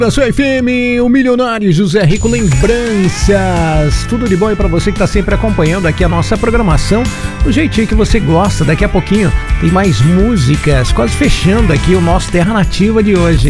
Da sua FM, o milionário José Rico Lembranças. Tudo de bom aí pra você que tá sempre acompanhando aqui a nossa programação do jeitinho que você gosta. Daqui a pouquinho tem mais músicas, quase fechando aqui o nosso Terra Nativa de hoje.